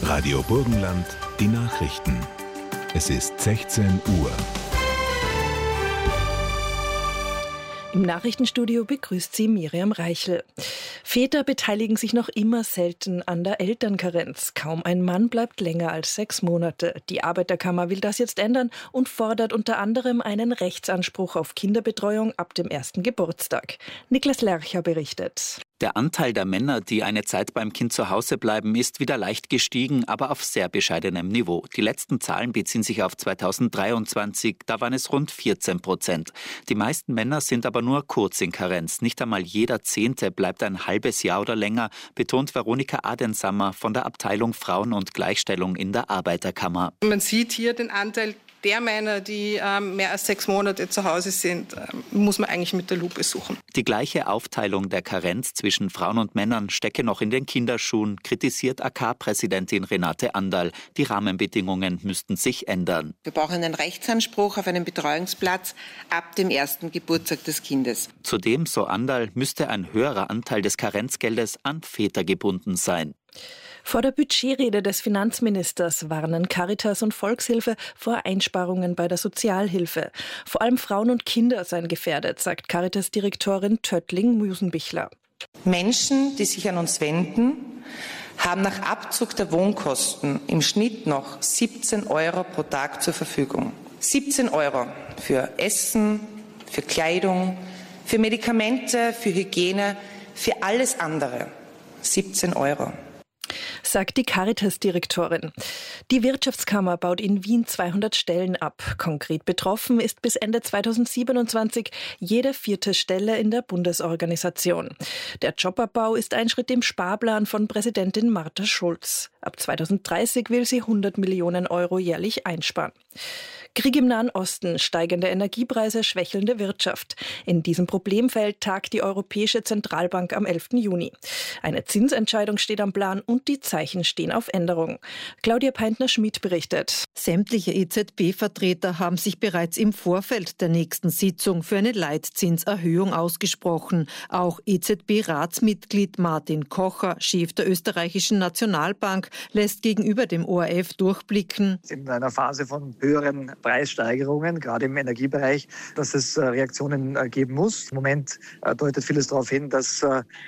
Radio Burgenland, die Nachrichten. Es ist 16 Uhr. Im Nachrichtenstudio begrüßt sie Miriam Reichel. Väter beteiligen sich noch immer selten an der Elternkarenz. Kaum ein Mann bleibt länger als 6 Monate. Die Arbeiterkammer will das jetzt ändern und fordert unter anderem einen Rechtsanspruch auf Kinderbetreuung ab dem 1. Geburtstag. Niklas Lercher berichtet. Der Anteil der Männer, die eine Zeit beim Kind zu Hause bleiben, ist wieder leicht gestiegen, aber auf sehr bescheidenem Niveau. Die letzten Zahlen beziehen sich auf 2023, da waren es rund 14%. Die meisten Männer sind aber nur kurz in Karenz. Nicht einmal jeder 10. bleibt ein halbes Jahr oder länger, betont Veronika Adensammer von der Abteilung Frauen und Gleichstellung in der Arbeiterkammer. Man sieht hier den Anteil der Männer, die mehr als 6 Monate zu Hause sind, muss man eigentlich mit der Lupe suchen. Die gleiche Aufteilung der Karenz zwischen Frauen und Männern stecke noch in den Kinderschuhen, kritisiert AK-Präsidentin Renate Anderl. Die Rahmenbedingungen müssten sich ändern. Wir brauchen einen Rechtsanspruch auf einen Betreuungsplatz ab dem 1. Geburtstag des Kindes. Zudem, so Anderl, müsste ein höherer Anteil des Karenzgeldes an Väter gebunden sein. Vor der Budgetrede des Finanzministers warnen Caritas und Volkshilfe vor Einsparungen bei der Sozialhilfe. Vor allem Frauen und Kinder seien gefährdet, sagt Caritas-Direktorin Töttling-Musenbichler. Menschen, die sich an uns wenden, haben nach Abzug der Wohnkosten im Schnitt noch 17 € pro Tag zur Verfügung. 17 € für Essen, für Kleidung, für Medikamente, für Hygiene, für alles andere. 17 €. Sagt die Caritas-Direktorin. Die Wirtschaftskammer baut in Wien 200 Stellen ab. Konkret betroffen ist bis Ende 2027 jede 4. Stelle in der Bundesorganisation. Der Jobabbau ist ein Schritt im Sparplan von Präsidentin Martha Schulz. Ab 2030 will sie 100 Millionen € jährlich einsparen. Krieg im Nahen Osten, steigende Energiepreise, schwächelnde Wirtschaft. In diesem Problemfeld tagt die Europäische Zentralbank am 11. Juni. Eine Zinsentscheidung steht am Plan und die Zeichen stehen auf Änderung. Claudia Peintner-Schmid berichtet. Sämtliche EZB-Vertreter haben sich bereits im Vorfeld der nächsten Sitzung für eine Leitzinserhöhung ausgesprochen. Auch EZB-Ratsmitglied Martin Kocher, Chef der österreichischen Nationalbank, lässt gegenüber dem ORF durchblicken. In einer Phase von höheren Preissteigerungen, gerade im Energiebereich, dass es Reaktionen geben muss. Im Moment deutet vieles darauf hin, dass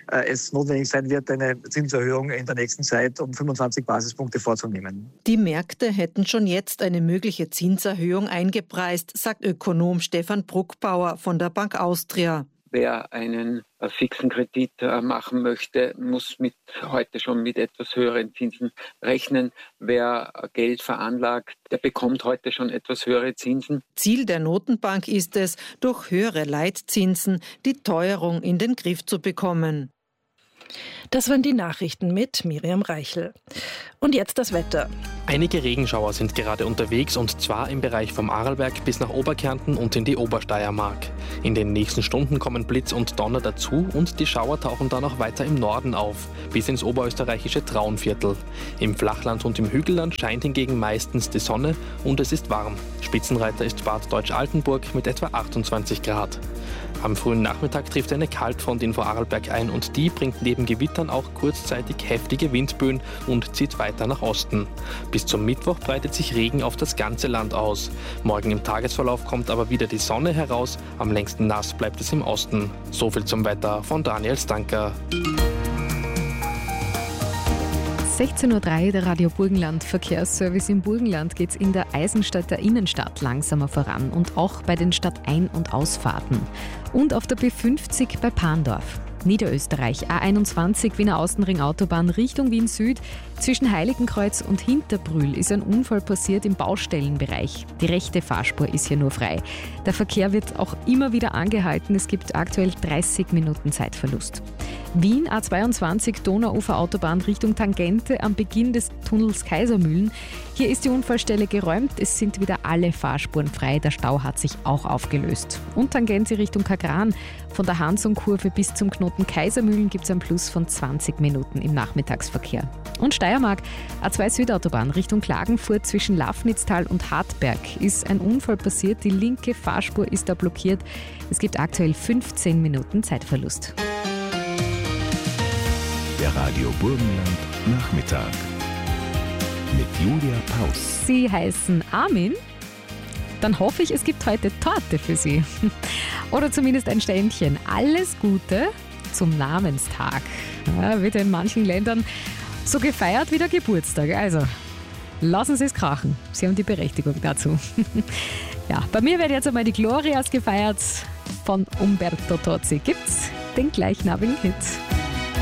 es notwendig sein wird, eine Zinserhöhung in der nächsten Zeit um 25 Basispunkte vorzunehmen. Die Märkte hätten schon jetzt eine mögliche Zinserhöhung eingepreist, sagt Ökonom Stefan Bruckbauer von der Bank Austria. Wer einen fixen Kredit machen möchte, muss heute schon mit etwas höheren Zinsen rechnen. Wer Geld veranlagt, der bekommt heute schon etwas höhere Zinsen. Ziel der Notenbank ist es, durch höhere Leitzinsen die Teuerung in den Griff zu bekommen. Das waren die Nachrichten mit Miriam Reichel. Und jetzt das Wetter. Einige Regenschauer sind gerade unterwegs und zwar im Bereich vom Arlberg bis nach Oberkärnten und in die Obersteiermark. In den nächsten Stunden kommen Blitz und Donner dazu und die Schauer tauchen dann auch weiter im Norden auf, bis ins oberösterreichische Traunviertel. Im Flachland und im Hügelland scheint hingegen meistens die Sonne und es ist warm. Spitzenreiter ist Bad Deutsch-Altenburg mit etwa 28 Grad. Am frühen Nachmittag trifft eine Kaltfront in Vorarlberg ein und die bringt neben Gewittern auch kurzzeitig heftige Windböen und zieht weiter nach Osten. Bis zum Mittwoch breitet sich Regen auf das ganze Land aus. Morgen im Tagesverlauf kommt aber wieder die Sonne heraus, am längsten nass bleibt es im Osten. Soviel zum Wetter von Daniel Stanker. 16:03 Uhr, der Radio Burgenland Verkehrsservice. Im Burgenland geht es in der Eisenstädter Innenstadt langsamer voran und auch bei den Stadtein- und Ausfahrten. Und auf der B50 bei Parndorf. Niederösterreich, A21 Wiener Außenring Autobahn Richtung Wien Süd. Zwischen Heiligenkreuz und Hinterbrühl ist ein Unfall passiert im Baustellenbereich. Die rechte Fahrspur ist hier nur frei. Der Verkehr wird auch immer wieder angehalten. Es gibt aktuell 30 Minuten Zeitverlust. Wien A22 Donauufer Autobahn Richtung Tangente am Beginn des Tunnels Kaisermühlen. Hier ist die Unfallstelle geräumt. Es sind wieder alle Fahrspuren frei. Der Stau hat sich auch aufgelöst. Und Tangente Richtung Kagran. Von der Hansung-Kurve bis zum Knoten Kaisermühlen gibt es einen Plus von 20 Minuten im Nachmittagsverkehr. Und Steiermark, A2 Südautobahn Richtung Klagenfurt zwischen Lafnitztal und Hartberg ist ein Unfall passiert. Die linke Fahrspur ist da blockiert. Es gibt aktuell 15 Minuten Zeitverlust. Der Radio Burgenland Nachmittag. mit Julia Paus. Sie heißen Armin? Dann hoffe ich, es gibt heute Torte für Sie. Oder zumindest ein Ständchen. Alles Gute zum Namenstag. Ja, wird in manchen Ländern so gefeiert wie der Geburtstag. Also, lassen Sie es krachen. Sie haben die Berechtigung dazu. Ja, bei mir wird jetzt einmal die Glorias gefeiert. Von Umberto Tozzi gibt's den gleichnamigen Hit.